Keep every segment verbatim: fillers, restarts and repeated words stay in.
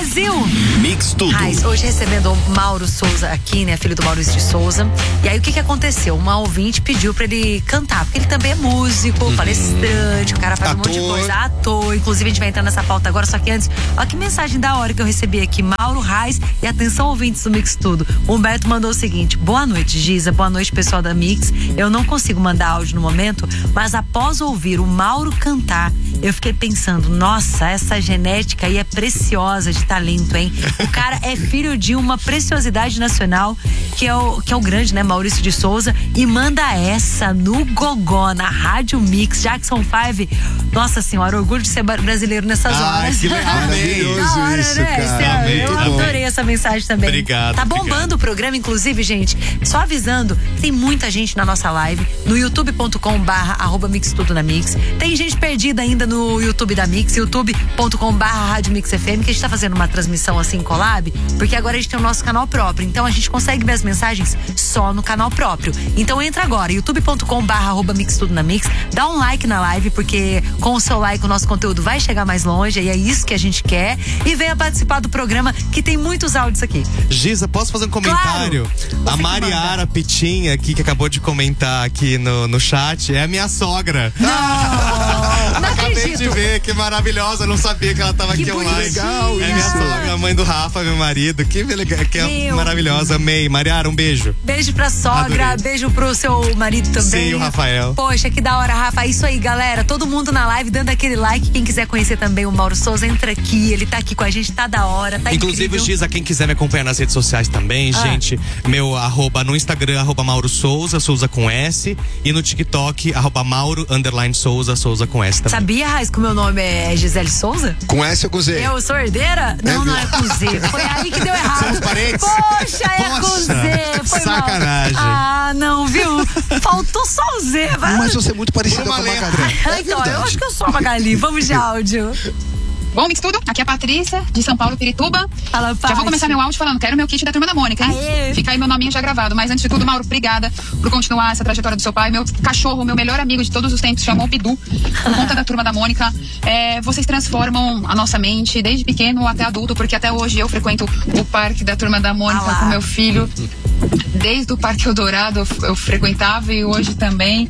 Brasil! Mix Tudo. Raiz, hoje recebendo o Mauro Souza aqui, né? Filho do Maurício de Souza. E aí o que que aconteceu? Uma ouvinte pediu pra ele cantar, porque ele também é músico, uhum. palestrante, o cara faz ator. um monte de coisa, ator. Inclusive a gente vai entrar nessa pauta agora, só que antes, ó que mensagem da hora que eu recebi aqui. Mauro Raiz e atenção ouvintes do Mix Tudo. O Humberto mandou o seguinte: boa noite, Giza, boa noite pessoal da Mix. Eu não consigo mandar áudio no momento, mas após ouvir o Mauro cantar, eu fiquei pensando, nossa, essa genética aí é preciosa de talento, hein? O cara é filho de uma preciosidade nacional, que é o, que é o grande, né, Maurício de Souza, e manda essa no gogó, na Rádio Mix, Jackson cinco. Nossa senhora, orgulho de ser brasileiro nessas ah, horas. Que maravilhoso hora, isso, né? cara. Amei, eu adorei essa mensagem também. Obrigado. Tá bombando obrigado. o programa, inclusive, gente, só avisando, tem muita gente na nossa live, no youtube ponto com barra arroba mix tudo na Mix. Tem gente perdida ainda no YouTube da Mix, youtube ponto com barra rádio mix F M, que a gente tá fazendo uma transmissão assim, collab, porque agora a gente tem o nosso canal próprio, então a gente consegue ver as mensagens só no canal próprio. Então entra agora, youtube ponto com barra arroba mix tudo na Mix, dá um like na live, porque com o seu like o nosso conteúdo vai chegar mais longe, e é isso que a gente quer, e venha participar do programa, que tem muitos áudios aqui. Giza, posso fazer um comentário? Claro. A Mariara Pitinha aqui, que acabou de comentar aqui no, no chat, é a minha sogra. Não, não Acabei acredito. de ver, que maravilhosa, eu não sabia que ela tava Que aqui online. legal, é minha isso. sogra, a mãe do Rafa, meu marido, que, que é Meu. maravilhosa, amei. Mariara, um beijo. Beijo pra sogra, Adorei. beijo pro seu marido também. Sim, o Rafael. Poxa, que da hora, Rafa. Isso aí, galera. Todo mundo na live dando aquele like. Quem quiser conhecer também o Mauro Souza, entra aqui. Ele tá aqui com a gente, tá da hora, tá Inclusive, incrível. Giza, quem quiser me acompanhar nas redes sociais também, Ah. gente, meu arroba no Instagram, arroba Mauro Souza, Souza com S, e no TikTok, arroba Mauro, underline Souza, Souza com S também. Sabia, Raiz, que o meu nome é Gisele Souza? Com S ou com Z? Eu sou herdeira? Não, não é com Z. Foi aí que deu errado. Somos parentes? Poxa, é Poxa, com Z. Foi sacanagem. Mal. Ah, não, viu? Faltou só o Z. Vai. Mas você é muito parecida com a Uma Magali. Ah, É então, eu verdade. acho que eu sou a Magali. Vamos de áudio. Bom, Mix Tudo, aqui é a Patrícia, de São Paulo, Pirituba. Fala, Já Paty. vou começar meu áudio falando, quero meu kit da Turma da Mônica, hein? Aê. Fica aí meu nominho já gravado. Mas antes de tudo, Mauro, obrigada por continuar essa trajetória do seu pai. Meu cachorro, meu melhor amigo de todos os tempos, chamou Bidu, por conta da Turma da Mônica. É, vocês transformam a nossa mente, desde pequeno até adulto, porque até hoje eu frequento o parque da Turma da Mônica Ah lá. com meu filho. Desde o Parque Eldorado eu, eu frequentava e hoje também.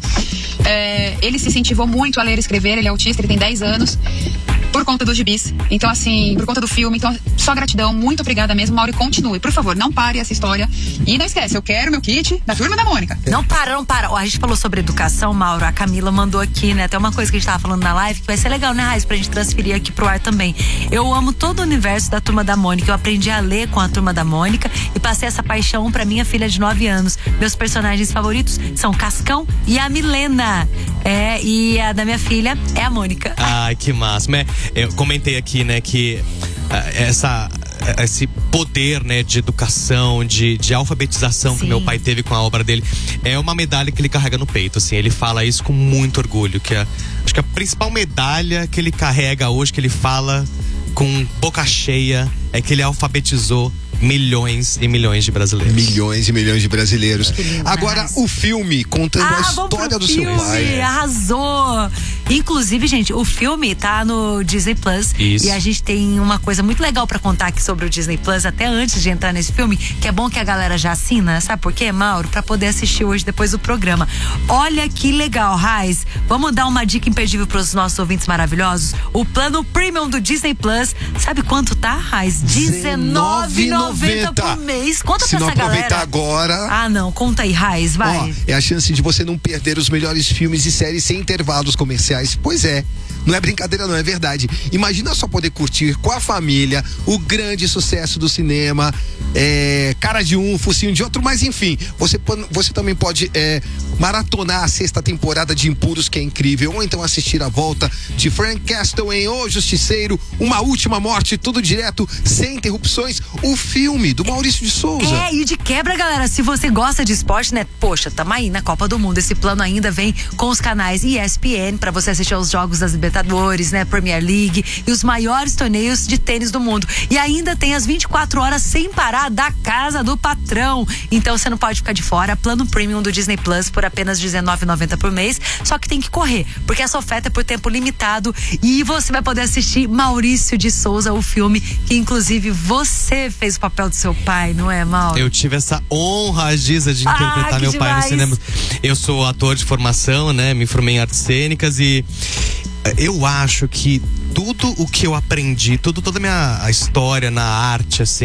É, ele se incentivou muito a ler e escrever, ele é autista, ele tem dez anos. Por conta dos gibis. Então, assim, por conta do filme. Então, só gratidão. Muito obrigada mesmo, Mauro. E continue. Por favor, não pare essa história. E não esquece, eu quero meu kit da Turma da Mônica. Não para, não para. Ó, a gente falou sobre educação, Mauro. A Camila mandou aqui, né? Até uma coisa que a gente tava falando na live, que vai ser legal, né, Raiz? Pra gente transferir aqui pro ar também. Eu amo todo o universo da Turma da Mônica. Eu aprendi a ler com a Turma da Mônica e passei essa paixão pra minha filha de nove anos. Meus personagens favoritos são Cascão e a Milena. É, e a da minha filha é a Mônica. Ai, que máximo. É, eu comentei aqui, né, que uh, essa, esse poder, né, de educação, de, de alfabetização Sim. que meu pai teve com a obra dele, é uma medalha que ele carrega no peito, assim. Ele fala isso com muito orgulho, que é, acho que a principal medalha que ele carrega hoje, que ele fala com boca cheia, é que ele alfabetizou milhões e milhões de brasileiros. Milhões e milhões de brasileiros. lindo, Agora, mas... o filme contando Ah, a vamos história pro do filme, seu pai. arrasou. Inclusive, gente, o filme tá no Disney Plus. Isso. E a gente tem uma coisa muito legal pra contar aqui sobre o Disney Plus, até antes de entrar nesse filme, que é bom que a galera já assina, sabe por quê, Mauro? Pra poder assistir hoje, depois do programa. Olha que legal, Raiz. Vamos dar uma dica imperdível pros nossos ouvintes maravilhosos? O plano Premium do Disney Plus, sabe quanto tá, Raiz? dezenove reais e noventa centavos por mês. Conta Se pra não essa aproveitar galera. agora... Ah, não. Conta aí, Raiz, vai. Ó, é a chance de você não perder os melhores filmes e séries sem intervalos comerciais. Pois é, não é brincadeira não, é verdade. Imagina só poder curtir com a família o grande sucesso do cinema, é, cara de um, focinho de outro, mas enfim, você, você também pode é, maratonar a sexta temporada de Impuros, que é incrível, ou então assistir a volta de Frank Castle em O Justiceiro, Uma Última Morte, tudo direto, sem interrupções, o filme do Maurício de Souza. É, e de quebra, galera, se você gosta de esporte, né? Poxa, tamo aí na Copa do Mundo. Esse plano ainda vem com os canais E S P N pra você assistir aos jogos das Libertadores, né? Premier League e os maiores torneios de tênis do mundo. E ainda tem as vinte e quatro horas sem parar da casa do patrão. Então você não pode ficar de fora. Plano Premium do Disney Plus por apenas dezenove reais e noventa centavos por mês. Só que tem que correr, porque essa oferta é por tempo limitado e você vai poder assistir Maurício de Souza, o filme que inclusive você fez o papel do seu pai, não é, Mauro? Eu tive essa honra, Giza, de interpretar ah, meu demais. pai no cinema. Eu sou ator de formação, né? Me formei em artes cênicas e eu acho que tudo o que eu aprendi, tudo, toda a minha história na arte, assim,